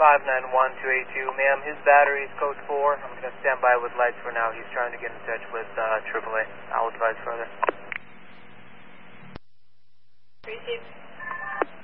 591-282. Ma'am, his battery is code 4. I'm going to stand by with lights for now. He's trying to get in touch with AAA. I'll advise further.